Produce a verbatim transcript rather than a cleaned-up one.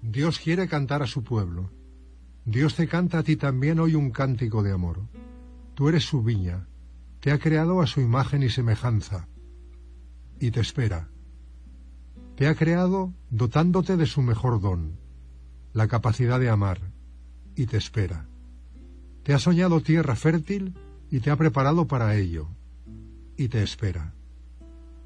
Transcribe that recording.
Dios quiere cantar a su pueblo. Dios te canta a ti también hoy un cántico de amor. Tú eres su viña, te ha creado a su imagen y semejanza, y te espera. Te ha creado dotándote de su mejor don, la capacidad de amar, y te espera. Te ha soñado tierra fértil y te ha preparado para ello, y te espera.